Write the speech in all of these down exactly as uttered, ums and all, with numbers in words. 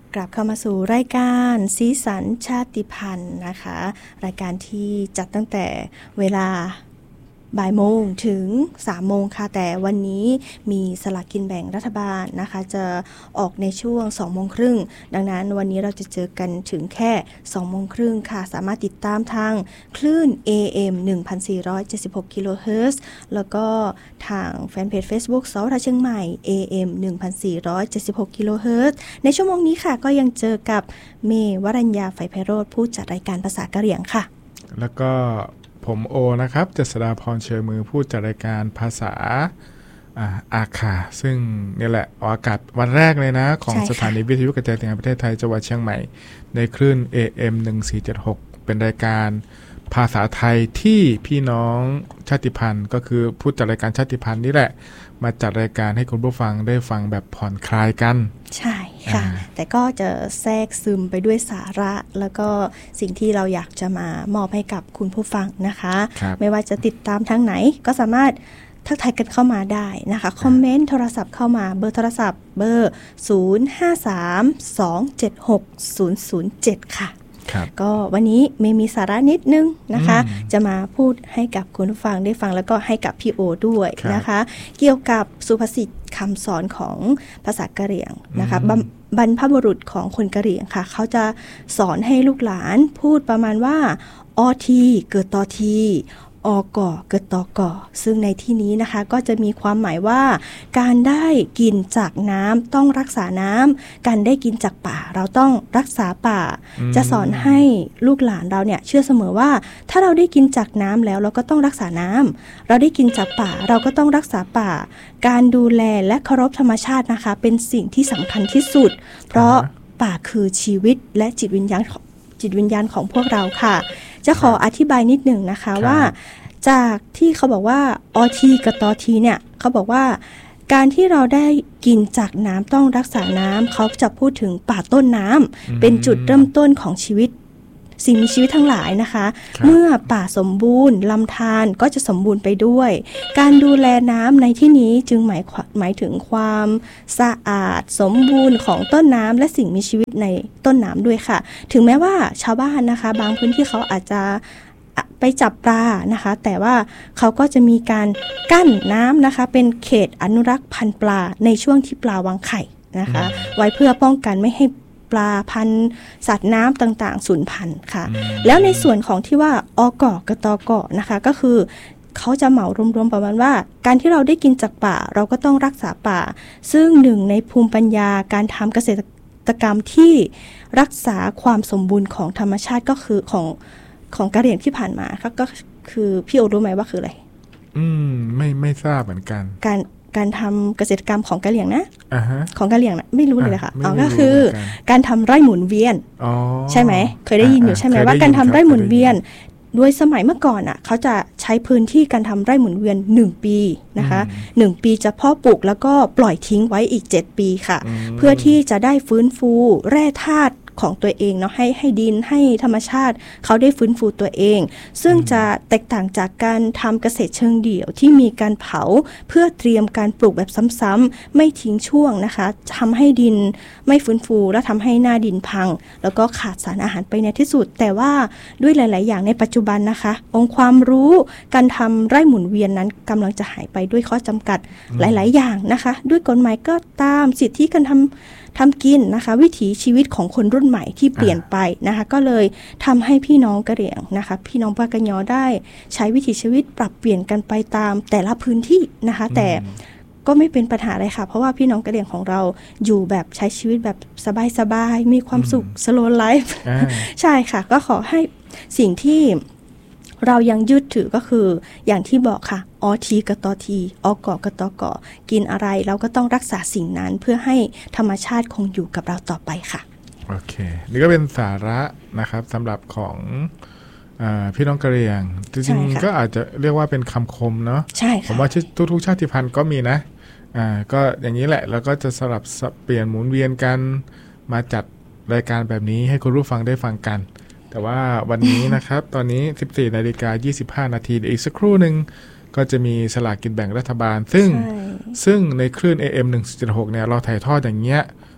กลับเข้ามาสู่รายการสีสันชาติพันธุ์นะคะรายการที่จัดตั้งแต่เวลาบ่ายโมงถึงสามโมงค่ะแต่วันนี้มีสลากกินแบ่งรัฐบาลนะคะจะออกในช่วงสองโมงครึ่งดังนั้นวันนี้เราจะเจอกันถึงแค่สองโมงครึ่งค่ะสามารถติดตามทางคลื่น เอ เอ็ม หนึ่งพันสี่ร้อยเจ็ดสิบหก กิโลเฮิรตซ์แล้วก็ทางแฟนเพจ Facebook สวทเชียงใหม่ เอ เอ็ม หนึ่งพันสี่ร้อยเจ็ดสิบหก กิโลเฮิรตซ์ในชั่วโมงนี้ค่ะก็ยังเจอกับเมย์วรัญญาไฝไพโรจน์ผู้จัดรายการภาษากะเหรี่ยงค่ะแล้วก็ผมโอนะครับเจษฎาพรเชยมือผู้จัดรายการภาษาอาอาคาซึ่งนี่แหละออกอากาศวันแรกเลยนะของสถานีวิทยุกระจายเสียงแห่งประเทศไทยจังหวัดเชียงใหม่ในคลื่น เอ เอ็ม หนึ่งสี่เจ็ดหกเป็นรายการภาษาไทยที่พี่น้องชาติพันธุ์ก็คือผู้จัดรายการชาติพันธุ์นี่แหละมาจัดรายการให้คุณผู้ฟังได้ฟังแบบผ่อนคลายกันใช่ค่ะแต่ก็จะแทรกซึมไปด้วยสาระแล้วก็สิ่งที่เราอยากจะมามอบให้กับคุณผู้ฟังนะคะไม่ว่าจะติดตามทางไหนก็สามารถทักทายกันเข้ามาได้นะคะคอมเมนต์โทรศัพท์เข้ามาเบอร์โทรศัพท์เบอร์ศูนย์ ห้า สาม สอง เจ็ด หก ศูนย์ ศูนย์ เจ็ดค่ะก็วันนี้ไม่มีสาระนิดนึงนะคะจะมาพูดให้กับคุณผู้ฟังได้ฟังแล้วก็ให้กับพี่โอด้วยนะคะเกี่ยวกับสุภาษิตคำสอนของภาษากะเหรี่ยงนะคะบรรพบุรุษของคนกะเหรี่ยงค่ะเขาจะสอนให้ลูกหลานพูดประมาณว่าออทีเกิดต่อทีออก่อเกิดต่อก่อซึ่งในที่นี้นะคะก็จะมีความหมายว่าการได้กินจากน้ำต้องรักษาน้ำการได้กินจากป่าเราต้องรักษาป่าจะสอนให้ลูกหลานเราเนี่ยเชื่อเสมอว่าถ้าเราได้กินจากน้ำแล้วเราก็ต้องรักษาน้ำเราได้กินจากป่าเราก็ต้องรักษาป่าการดูแลและเคารพธรรมชาตินะคะเป็นสิ่งที่สำคัญที่สุดเพราะป่าคือชีวิตและจิตวิญญาณจิตวิญญาณของพวกเราค่ะจะขออธิบายนิดหนึ่งนะคะว่าจากที่เขาบอกว่าออทีกับตอทีเนี่ยเขาบอกว่าการที่เราได้กินจากน้ำต้องรักษาน้ำเขาจะพูดถึงป่าต้นน้ำเป็นจุดเริ่มต้นของชีวิตสิ่งมีชีวิตทั้งหลายนะคะเมื่อป่าสมบูรณ์ลำธารก็จะสมบูรณ์ไปด้วยการดูแลน้ำในที่นี้จึงหมายหมายถึงความสะอาดสมบูรณ์ของต้นน้ำและสิ่งมีชีวิตในต้นน้ำด้วยค่ะถึงแม้ว่าชาวบ้านนะคะบางพื้นที่เขาอาจจะไปจับปลานะคะแต่ว่าเขาก็จะมีการกั้นน้ำนะคะเป็นเขตอนุรักษ์พันธุ์ปลาในช่วงที่ปลาวางไข่นะคะไว้เพื่อป้องกันไม่ให้ปลาพันธุ์สัตว์น้ำต่างๆสูญพันธุ์ค่ะแล้วในส่วนของที่ว่าออก่อกับตอก่อนะคะก็คือเขาจะเหมารวมๆประมาณว่าการที่เราได้กินจากป่าเราก็ต้องรักษาป่าซึ่งหนึ่งในภูมิปัญญาการทำเกษตรกรรมที่รักษาความสมบูรณ์ของธรรมชาติก็คือของของกะเหรี่ยงที่ผ่านมาครับก็คือพี่โอรู้ไหมว่าคืออะไรอืมไม่ไม่ทราบเหมือนกันการการทำเกษตรกรรมของกะเหรี่ยงนะ uh-huh. ของกะเหรี่ยงนะไม่รู้เลยค่ะอ๋อก็คือการทำไร่หมุนเวียนใช่ไหมเคยได้ยินอยู่ใช่ไหมว่าการทำไร่หมุนเวียนโดยสมัยเมื่อก่อนอ่ะเขาจะใช้พื้นที่การทำไร่หมุนเวียนหนึ่งปีนะคะหนึ่งปีจะเพาะปลูกแล้วก็ปล่อยทิ้งไว้อีกเจ็ดปีค่ะเพื่อที่จะได้ฟื้นฟูแร่ธาตุของตัวเองเนาะให้ให้ดินให้ธรรมชาติเขาได้ฟื้นฟูตัวเองซึ่งจะแตกต่างจากการทำเกษตรเชิงเดี่ยวที่มีการเผาเพื่อเตรียมการปลูกแบบซ้ำๆไม่ทิ้งช่วงนะคะทำให้ดินไม่ฟื้นฟูและทำให้หน้าดินพังแล้วก็ขาดสารอาหารไปในที่สุดแต่ว่าด้วยหลายๆอย่างในปัจจุบันนะคะองค์ความรู้การทำไร่หมุนเวียนนั้นกำลังจะหายไปด้วยข้อจำกัดหลายๆอย่างนะคะด้วยกฎหมายก็ตามสิทธิการทำทำกินนะคะวิถีชีวิตของคนรุ่นใหม่ที่เปลี่ยนไปนะคะก็เลยทำให้พี่น้องกะเหรี่ยงนะคะพี่น้องปากะยอได้ใช้วิถีชีวิตปรับเปลี่ยนกันไปตามแต่ละพื้นที่นะคะแต่ก็ไม่เป็นปัญหาอะไรค่ะเพราะว่าพี่น้องกะเหรี่ยงของเราอยู่แบบใช้ชีวิตแบบสบายๆมีความสุข slow life ใช่ค่ะก็ขอให้สิ่งที่เรายังยึดถือก็คืออย่างที่บอกค่ะออทีกับตอทีออก่อกับตอก่อกินอะไรเราก็ต้องรักษาสิ่งนั้นเพื่อให้ธรรมชาติคงอยู่กับเราต่อไปค่ะโอเคนี่ก็เป็นสาระนะครับสำหรับของอ่าพี่น้องกะเหรี่ยงจริงๆก็อาจจะเรียกว่าเป็นคำคมเนาะใช่ค่ะผมว่าทุกๆชาติพันธุ์ก็มีนะอ่าก็อย่างนี้แหละแล้วก็จะสลับเปลี่ยนหมุนเวียนกันมาจัดรายการแบบนี้ให้คุณผู้ฟังได้ฟังกันแต่ว่าวันนี้นะครับ ตอนนี้ สิบสี่นาฬิกายี่สิบห้านาทีอีกสักครู่หนึ่งก็จะมีสลากกินแบ่งรัฐบาลซึ่งซึ่งในคลื่น เอ เอ็ม หนึ่งสี่เจ็ดหกเนี่ยเราถ่ายทอดอย่างเงี้ย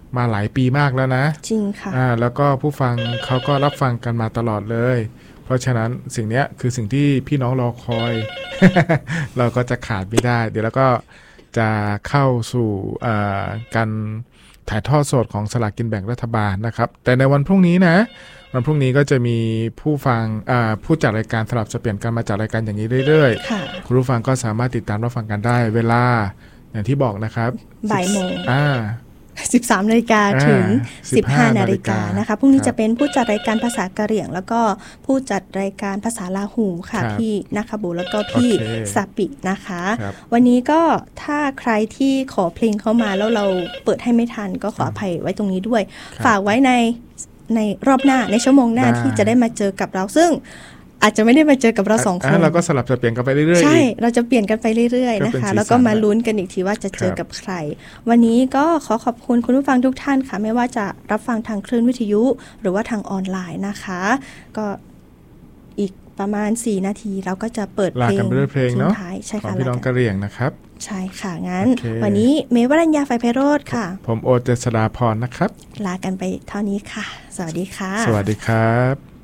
มาหลายปีมากแล้วนะจริงค่ะอ่าแล้วก็ผู้ฟังเขาก็รับฟังกันมาตลอดเลยเพราะฉะนั้นสิ่งนี้คือสิ่งที่พี่น้องรอคอย เราก็จะขาดไม่ได้เดี๋ยวแล้วก็จะเข้าสู่การถ่ายทอดสดของสลากกินแบ่งรัฐบาลนะครับแต่ในวันพรุ่งนี้นะวันพรุ่งนี้ก็จะมีผู้ฟังผู้จัดรายการสลับสับเปลี่ยนกันมาจัดรายการอย่างนี้เรื่อยๆคุณผู้ฟังก็สามารถติดตามรับฟังกันได้เวลาอย่างที่บอกนะครับบ่ายโมงอ่าสิบสามนาฬิกาถึงสิบห้านาฬิกานะคะพรุ่งนี้จะเป็นผู้จัดรายการภาษากะเหรี่ยงแล้วก็ผู้จัดรายการภาษาลาหูค่ะพี่นักขบูแล้วก็พี่ซาปินะคะวันนี้ก็ถ้าใครที่ขอเพลงเข้ามาแล้วเราเปิดให้ไม่ทันก็ขออภัยไว้ตรงนี้ด้วยฝากไว้ในในรอบหน้าในชั่วโมงหน้าที่จะได้มาเจอกับเราซึ่งอาจจะไม่ได้มาเจอกับเราสองคนเราก็สลับจะเปลี่ยนกันไปเรื่อยๆใช่เราจะเปลี่ยนกันไปเรื่อยๆนะคะแล้วก็มาลุ้นกันอีกทีว่าจะเจอกับใครวันนี้ก็ขอขอบคุณคุณผู้ฟังทุกท่านค่ะไม่ว่าจะรับฟังทางคลื่นวิทยุหรือว่าทางออนไลน์นะคะก็อีกประมาณสี่นาทีเราก็จะเปิดเพลงทิ้งท้ายใช่ค่ะของพี่น้องกะเหรี่ยงนะครับใช่ค่ะงั้นวันนี้เมย์วรัญญาไฟไพโรจน์ค่ะผมโอเจษฎาพรนะครับลากันไปเท่านี้ค่ะสวัสดีค่ะสวัสดีครับ